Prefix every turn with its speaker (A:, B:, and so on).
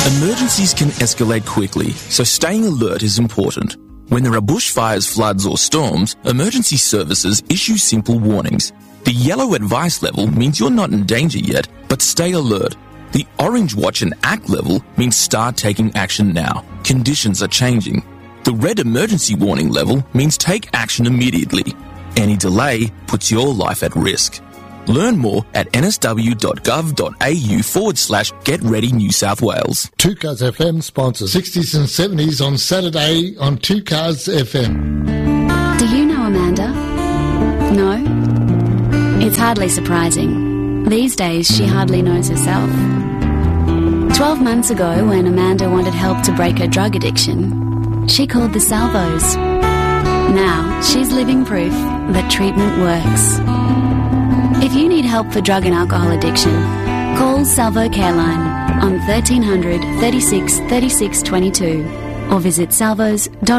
A: Emergencies can escalate quickly, so staying alert is important. When there are bushfires, floods or storms, emergency services issue simple warnings. The yellow advice level means you're not in danger yet, but stay alert. The orange watch and act level means start taking action now. Conditions are changing. The red emergency warning level means take action immediately. Any delay puts your life at risk. Learn more at nsw.gov.au/Get Ready New South Wales.
B: 2 Cars FM sponsors 60s and 70s on Saturday on 2 Cars FM.
C: Do you know Amanda? No? It's hardly surprising. These days, she hardly knows herself. 12 months ago, when Amanda wanted help to break her drug addiction, she called the Salvos. Now, she's living proof that treatment works. If you need help for drug and alcohol addiction, call Salvo Careline on 1300 36 36 22 or visit salvos.org.au.